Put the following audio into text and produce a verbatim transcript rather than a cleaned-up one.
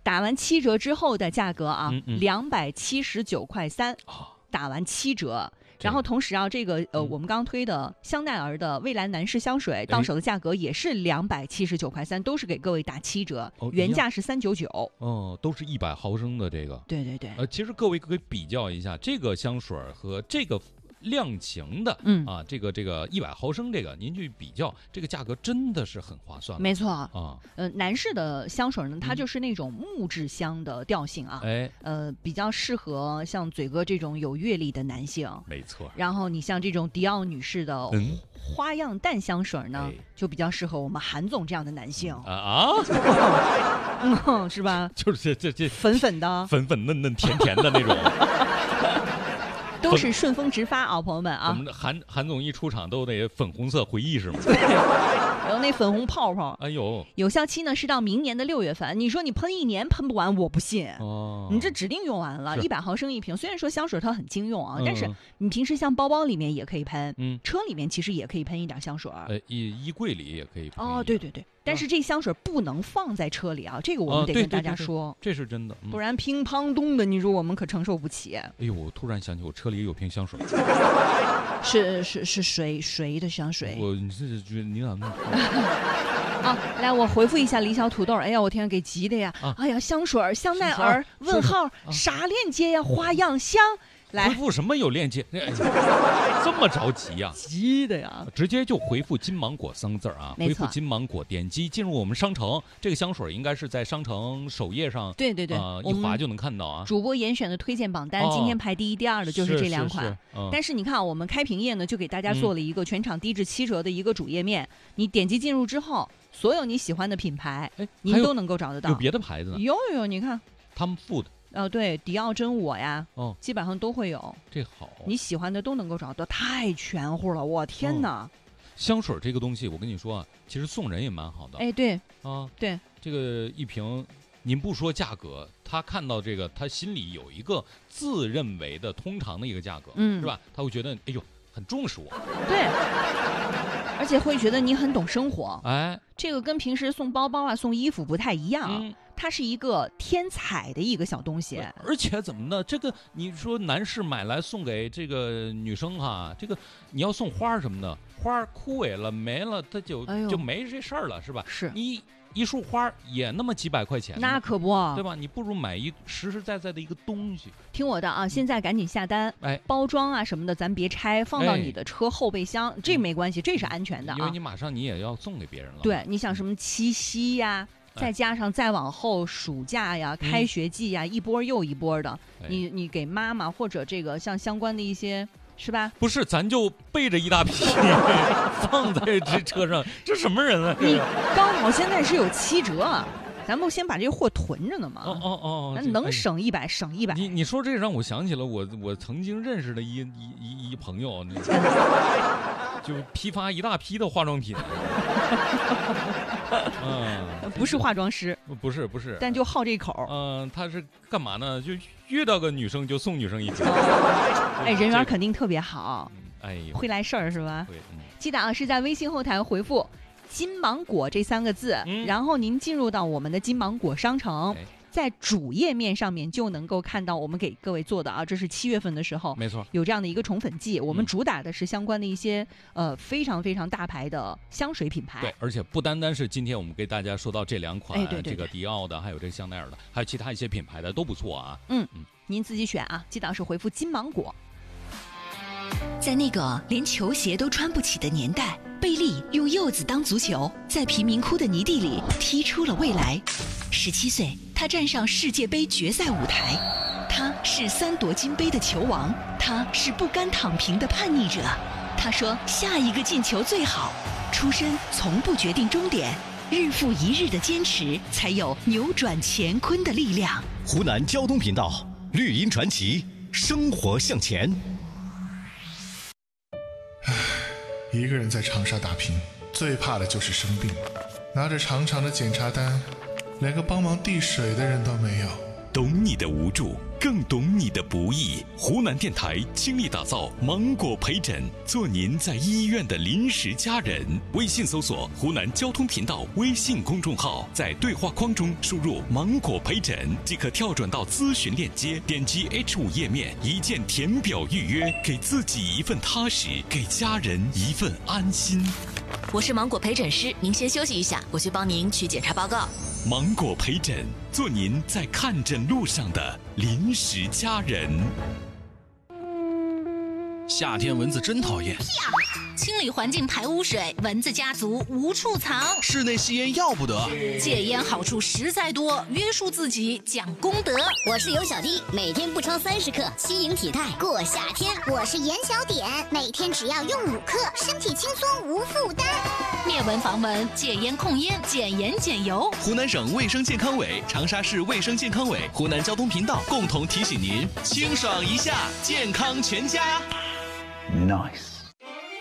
打完七折之后的价格啊， 嗯嗯两百七十九块三，打完七折。然后同时啊，这个呃， 嗯、 我们刚推的香奈儿的蔚蓝男士香水，到手的价格也是两百七十九块三，都是给各位打七折， 哦、 原价是三九九。 哦，都是一百毫升的这个。 对对对。 呃，其实各位可以比较一下这个香水和这个量情的， 嗯啊，这个这个一百毫升这个，您去比较，这个价格真的是很划算。 没错啊， 呃，男士的香水呢，它就是那种木质香的调性啊， 哎、 嗯，呃，比较适合像嘴哥这种有阅历的男性。 没错。 然后你像这种迪奥女士的嗯花样淡香水呢， 哎、 就比较适合我们韩总这样的男性。 啊啊， 嗯，是吧？ 就是这这这粉粉的， 粉粉嫩嫩甜甜的那种。 都是顺风直发啊，朋友们啊！ 我们的韩韩总一出场都得粉红色回忆是吗？ 对，然后那粉红泡泡。 哎呦， 有效期呢是到明年的六月份。你说你喷一年喷不完，我不信。 哦， 你这指定用完了，一百毫升一瓶。虽然说香水它很经用啊， 嗯、 但是你平时像包包里面也可以喷， 嗯， 车里面其实也可以喷一点香水。 呃，衣衣柜里也可以喷。 哦，对对对。但是这香水不能放在车里啊，这个我们得跟大家说， 哦、对对对对这是真的， 嗯、不然乒乓咚的，你说我们可承受不起。 哎呦，我突然想起我车里有瓶香水， 是是是谁谁的香水？ 我你是觉得你咋那么啊，来我回复一下李小土豆，哎呀，我天，给急的呀！ 啊、 哎呀，香水香奈儿问号、啊、啥链接呀？花样香。来回复什么有链接？哎、这么着急呀、啊？ 急的呀！ 直接就回复金芒果三个字啊，回复金芒果，点击进入我们商城。这个香水应该是在商城首页上， 对对对， 呃、一划就能看到啊。 主播严选的推荐榜单，哦、今天排第一、第二的就是这两款。 是是是嗯、 但是你看，我们开屏页呢，就给大家做了一个全场低至七折的一个主页面。嗯、你点击进入之后，所有你喜欢的品牌，哎，您都能够找得到。 有别的牌子呢？ 有有有，你看， 他们附的。 哦，对，迪奥真我呀， 哦， 基本上都会有。 这好， 你喜欢的都能够找到，太全乎了，我天哪！ 哦、香水这个东西，我跟你说啊，其实送人也蛮好的。 哎，对， 啊， 对， 这个一瓶，您不说价格，他看到这个，他心里有一个自认为的通常的一个价格， 嗯， 是吧？他会觉得，哎呦，很重视我。 对。而且会觉得你很懂生活， 哎， 这个跟平时送包包啊、送衣服不太一样， 嗯、 它是一个添彩的一个小东西。 而且怎么呢？这个你说男士买来送给这个女生哈，这个你要送花什么的，花枯萎了没了，它就、 哎、 就没这事儿了，是吧？ 是你。一束花也那么几百块钱， 那可不， 对吧？你不如买一实实在在的一个东西。 听我的啊，现在赶紧下单， 哎， 包装啊什么的，咱别拆，放到你的车后备箱，哎、这没关系，这是安全的啊。 因为你马上你也要送给别人了。 对，你想什么七夕呀， 哎、 再加上再往后暑假呀、开学季呀，嗯、一波又一波的， 哎、 你你给妈妈或者这个像相关的一些。是吧？ 不是，咱就背着一大批放在这车上，这什么人啊？ 你刚好现在是有七折，啊，咱不先把这个货囤着呢吗？ 哦哦哦， 能省一百、哎、省一百。 你你说这让我想起了我我曾经认识的一一一一朋友，就批发一大批的化妆品。 嗯，不是化妆师， 不是不是， 但就好这口。 嗯、呃，他是干嘛呢？就遇到个女生就送女生一瓶。 哎，人缘肯定特别好， 哎呦， 会来事儿是吧？ 会、嗯。 记得啊，是在微信后台回复“金芒果”这三个字， 嗯、 然后您进入到我们的金芒果商城。 哎， 在主页面上面就能够看到我们给各位做的啊，这是七月份的时候， 没错， 有这样的一个宠粉季，我们主打的是相关的一些、嗯、呃非常非常大牌的香水品牌。 对，而且不单单是今天我们给大家说到这两款， 哎、对对对这个迪奥的，还有这个香奈儿的，还有其他一些品牌的都不错啊。 嗯嗯，您自己选啊，记得是回复金芒果。 在那个连球鞋都穿不起的年代，贝利用柚子当足球，在贫民窟的泥地里踢出了未来。十七岁，他站上世界杯决赛舞台，他是三夺金杯的球王，他是不甘躺平的叛逆者。他说下一个进球最好，出身从不决定终点，日复一日的坚持才有扭转乾坤的力量。 湖南交通频道绿茵传奇，生活向前。 一个人在长沙打拼，最怕的就是生病，拿着长长的检查单，连个帮忙递水的人都没有。 懂你的无助，更懂你的不易。湖南电台倾力打造芒果陪诊，做您在医院的临时家人。微信搜索湖南交通频道微信公众号，在对话框中输入芒果陪诊即可跳转到咨询链接，点击 H 五 页面，一键填表预约，给自己一份踏实，给家人一份安心。 我是芒果陪诊师，您先休息一下，我去帮您取检查报告。 芒果陪诊，做您在看诊路上的临时家人。 夏天蚊子真讨厌， 清理环境排污水，蚊子家族无处藏。 室内吸烟要不得， 戒烟好处实在多，约束自己讲功德。 我是尤小弟，每天不超三十克，轻盈体态过夏天。 我是严小点，每天只要用五克，身体轻松无负担。 灭蚊防蚊，戒烟控烟，减盐减油。 湖南省卫生健康委、长沙市卫生健康委、湖南交通频道共同提醒您：清爽一下，健康全家。 Nice。